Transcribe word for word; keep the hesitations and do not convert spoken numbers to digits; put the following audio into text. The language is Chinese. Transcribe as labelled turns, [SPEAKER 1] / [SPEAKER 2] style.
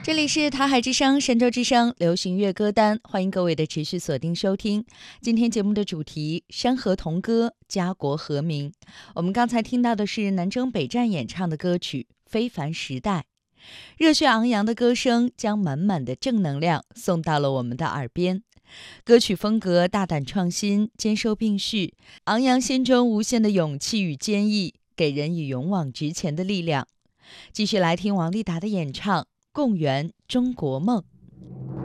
[SPEAKER 1] 这里是台海之声、神州之声流行乐歌单，欢迎各位的持续锁定收听。今天节目的主题：山河同歌，家国和鸣。我们刚才听到的是南征北战演唱的歌曲《非凡时代》，热血昂扬的歌声将满满的正能量送到了我们的耳边。歌曲风格大胆创新，兼收并蓄，昂扬心中无限的勇气与坚毅，给人以勇往直前的力量。继续来听王丽达的演唱《共圆中国梦》。